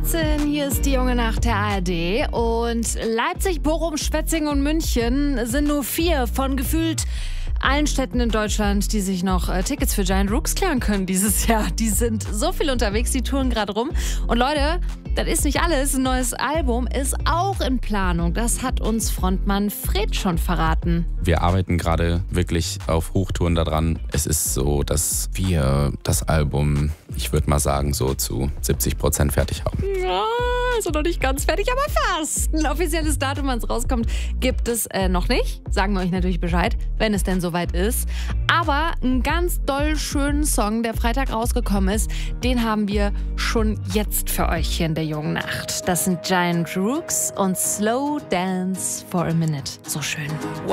18, hier ist die junge Nacht der ARD. Und Leipzig, Bochum, Schwetzingen und München sind nur 4 von gefühlt allen Städten in Deutschland, die sich noch Tickets für Giant Rooks klären können dieses Jahr. Die sind so viel unterwegs, die touren gerade rum. Und Leute, das ist nicht alles. Ein neues Album ist auch in Planung. Das hat uns Frontmann Fred schon verraten. Wir arbeiten gerade wirklich auf Hochtouren daran. Es ist so, dass wir das Album, ich würde mal sagen, so zu 70% fertig haben. Ja, also noch nicht ganz fertig, aber fast. Ein offizielles Datum, wann es rauskommt, gibt es noch nicht. Sagen wir euch natürlich Bescheid, wenn es denn soweit ist. Aber einen ganz doll schönen Song, der Freitag rausgekommen ist, den haben wir schon jetzt für euch hier in der jungen Nacht. Das sind Giant Rooks und Slow Dance for a Minute. So schön.